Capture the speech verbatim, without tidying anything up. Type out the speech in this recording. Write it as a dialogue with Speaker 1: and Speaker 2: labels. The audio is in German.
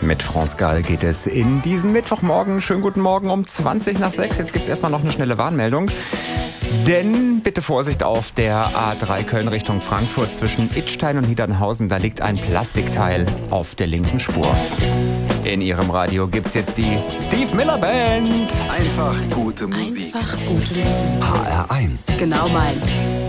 Speaker 1: Mit France Gall geht es in diesen Mittwochmorgen. Schönen guten Morgen um zwanzig nach sechs. Jetzt gibt es erstmal noch eine schnelle Warnmeldung. Denn bitte Vorsicht auf der A drei Köln Richtung Frankfurt zwischen Idstein und Niedernhausen. Da liegt ein Plastikteil auf der linken Spur. In Ihrem Radio gibt's jetzt die Steve Miller Band.
Speaker 2: Einfach gute Musik.
Speaker 3: Einfach gute Musik.
Speaker 2: H R eins.
Speaker 3: Genau meins.